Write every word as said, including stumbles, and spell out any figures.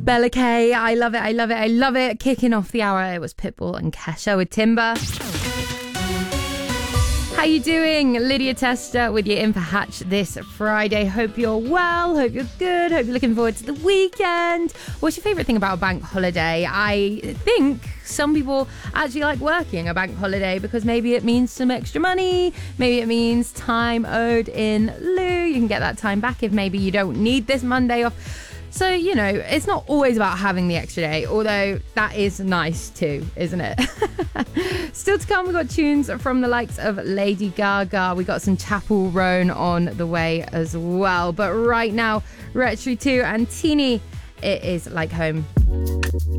Bella K, I love it, I love it, I love it. Kicking off the hour, it was Pitbull and Kesha with Timber. How you doing? Lydia Tester with you in for Hatch this Friday. Hope you're well, hope you're good, hope you're looking forward to the weekend. What's your favourite thing about a bank holiday? I think some people actually like working a bank holiday because maybe it means some extra money, maybe it means time owed in lieu. You can get that time back if maybe you don't need this Monday off. So, you know, it's not always about having the extra day, although that is nice too, isn't it? Still to come, we've got tunes from the likes of Lady Gaga. We got some Chapel Roan on the way as well. But right now, Retro two and Teeny, it is Like Home.